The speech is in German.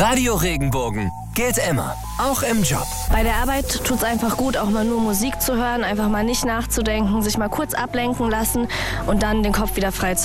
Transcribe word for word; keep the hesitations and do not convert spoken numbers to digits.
Radio Regenbogen gilt immer, auch im Job. Bei der Arbeit tut es einfach gut, auch mal nur Musik zu hören, einfach mal nicht nachzudenken, sich mal kurz ablenken lassen und dann den Kopf wieder frei zu